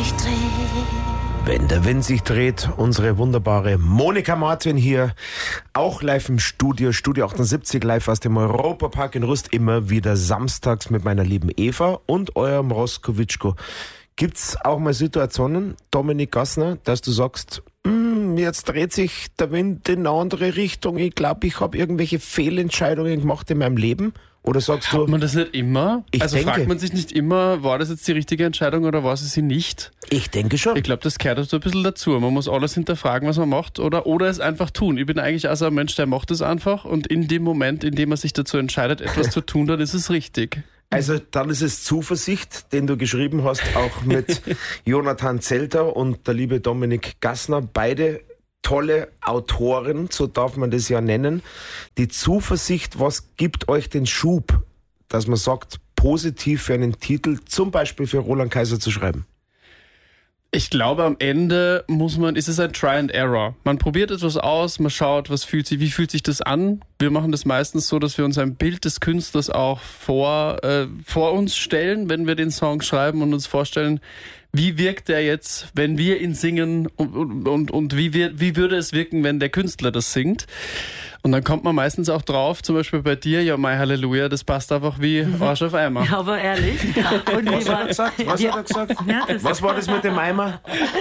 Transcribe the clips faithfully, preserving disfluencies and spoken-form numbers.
sich dreht. Wenn der Wind sich dreht, unsere wunderbare Monika Martin hier, auch live im Studio, Studio achtundsiebzig, live aus dem Europapark in Rust, immer wieder samstags mit meiner lieben Eva und eurem Roskowitschko. Gibt's auch mal Situationen, Dominik Gassner, dass du sagst, jetzt dreht sich der Wind in eine andere Richtung, ich glaube, ich habe irgendwelche Fehlentscheidungen gemacht in meinem Leben? Oder sagst du... Hat man das nicht immer? Ich also denke, fragt man sich nicht immer, war das jetzt die richtige Entscheidung oder war es sie nicht? Ich denke schon. Ich glaube, das gehört so ein bisschen dazu. Man muss alles hinterfragen, was man macht oder, oder es einfach tun. Ich bin eigentlich also ein Mensch, der macht es einfach und in dem Moment, in dem man sich dazu entscheidet, etwas zu tun, dann ist es richtig. Also dann ist es Zuversicht, den du geschrieben hast, auch mit Jonathan Zelter und der liebe Dominik Gassner, beide tolle Autoren, so darf man das ja nennen. Die Zuversicht, was gibt euch den Schub, dass man sagt, positiv für einen Titel, zum Beispiel für Roland Kaiser zu schreiben? Ich glaube, am Ende muss man, ist es ein Try and Error. Man probiert etwas aus, man schaut, was fühlt sich, wie fühlt sich das an. Wir machen das meistens so, dass wir uns ein Bild des Künstlers auch vor, äh, vor uns stellen, wenn wir den Song schreiben und uns vorstellen, wie wirkt er jetzt, wenn wir ihn singen und, und, und, und wie, wir, wie würde es wirken, wenn der Künstler das singt. Und dann kommt man meistens auch drauf, zum Beispiel bei dir, ja, My Halleluja, das passt einfach wie Arsch auf Eimer. Ja, aber ehrlich. Und Was hat er gesagt? Was hat er gesagt? Ja, Was war das mit dem Eimer?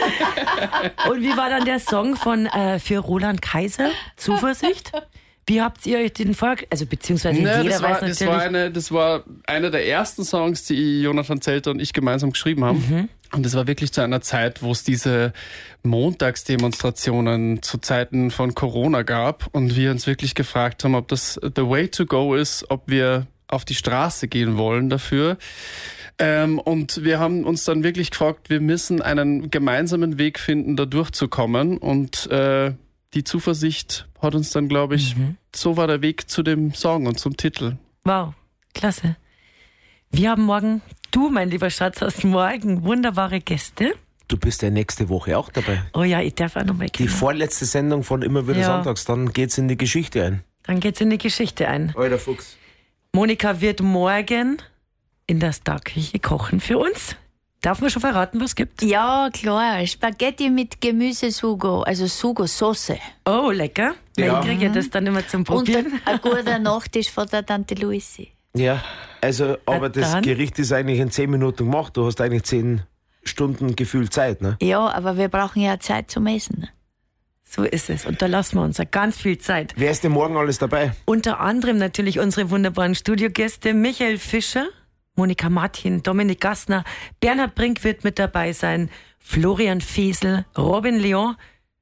Und wie war dann der Song von äh, für Roland Kaiser? Zuversicht? Wie habt ihr euch den Volk, also beziehungsweise Ne, jeder das war, weiß natürlich... Das war, eine, das war einer der ersten Songs, die Jonathan Zelter und ich gemeinsam geschrieben haben. Mhm. Und das war wirklich zu einer Zeit, wo es diese Montagsdemonstrationen zu Zeiten von Corona gab und wir uns wirklich gefragt haben, ob das the way to go ist, ob wir auf die Straße gehen wollen dafür. Ähm, und wir haben uns dann wirklich gefragt, wir müssen einen gemeinsamen Weg finden, da durchzukommen. Und äh, die Zuversicht hat uns dann, glaube ich, mhm. so war der Weg zu dem Song und zum Titel. Wow, klasse. Wir haben morgen, du, mein lieber Schatz, hast morgen wunderbare Gäste. Du bist ja nächste Woche auch dabei. Oh ja, ich darf auch noch mal Die vorletzte Sendung von Immer wieder ja. Sonntags, dann geht's in die Geschichte ein. Dann geht's in die Geschichte ein. Alter Fuchs. Monika wird morgen in der Starküche kochen für uns. Darf man schon verraten, was es gibt? Ja, klar. Spaghetti mit Gemüsesugo, also Sugo-Soße. Oh, lecker. Ja. Ich kriege ja das dann immer zum Und Probieren. ein guter Nachtisch von der Tante Luisi. Ja, also, aber Na das dann. Gericht ist eigentlich in zehn Minuten gemacht. Du hast eigentlich zehn Stunden gefühlt Zeit, ne? Ja, aber wir brauchen ja Zeit zum Essen. So ist es. Und da lassen wir uns ja ganz viel Zeit. Wer ist denn morgen alles dabei? Unter anderem natürlich unsere wunderbaren Studiogäste Michael Fischer, Monika Martin, Dominik Gassner, Bernhard Brink wird mit dabei sein, Florian Fesel, Robin Leon,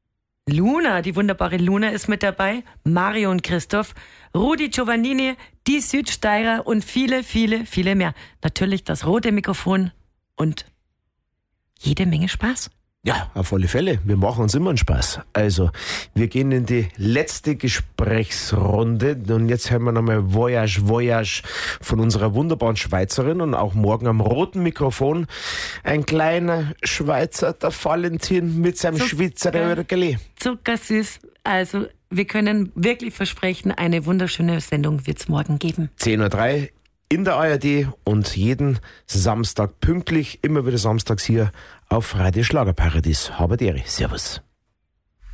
Luna, die wunderbare Luna ist mit dabei, Mario und Christoph, Rudi Giovannini, die Südsteirer und viele, viele, viele mehr. Natürlich das rote Mikrofon und jede Menge Spaß. Ja, auf alle Fälle. Wir machen uns immer einen Spaß. Also, wir gehen in die letzte Gesprächsrunde und jetzt hören wir nochmal Voyage, Voyage von unserer wunderbaren Schweizerin und auch morgen am roten Mikrofon ein kleiner Schweizer, der Valentin mit seinem Schweizer Örgeli. Zuckersüß. Also, wir können wirklich versprechen, eine wunderschöne Sendung wird es morgen geben. zehn Uhr drei in der A R D und jeden Samstag pünktlich, immer wieder samstags hier auf Radio Schlagerparadies. Haberdere. Servus.